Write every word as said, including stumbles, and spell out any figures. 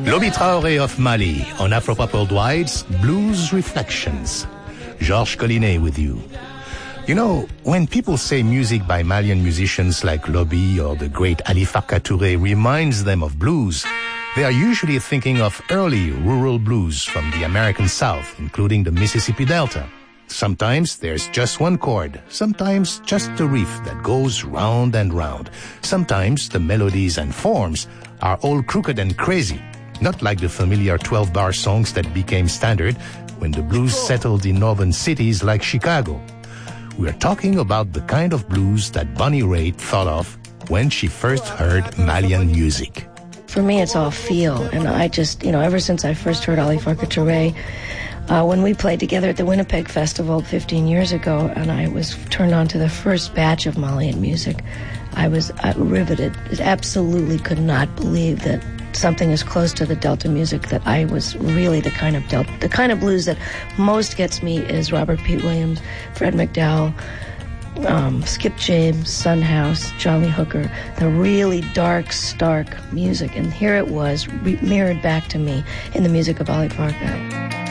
Lobby Traoré of Mali on Afropop Worldwide's Blues Reflections. Georges Collinet with you. You know, when people say music by Malian musicians like Lobby or the great Ali Farka Touré reminds them of blues, they are usually thinking of early rural blues from the American South, including the Mississippi Delta. Sometimes there's just one chord, sometimes just a riff that goes round and round. Sometimes the melodies and forms are all crooked and crazy, not like the familiar twelve-bar songs that became standard when the blues settled in northern cities like Chicago. We're talking about the kind of blues that Bonnie Raitt thought of when she first heard Malian music. For me, it's all feel, and I just, you know, ever since I first heard Ali Farka Touré, uh, when we played together at the Winnipeg Festival fifteen years ago, and I was turned on to the first batch of Malian music, I was uh, riveted. I absolutely could not believe that something as close to the Delta music that I was really the kind of Delta, the kind of blues that most gets me is Robert Pete Williams, Fred McDowell, um, Skip James, Son House, John Lee Hooker, the really dark, stark music. And here it was re- mirrored back to me in the music of Ali Farka.